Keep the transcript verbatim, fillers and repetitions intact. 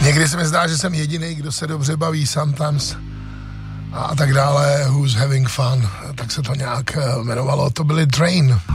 Někdy se mi zdá, že jsem jediný, kdo se dobře baví sometimes a tak dále, who's having fun, tak se to nějak jmenovalo, to byly Drain.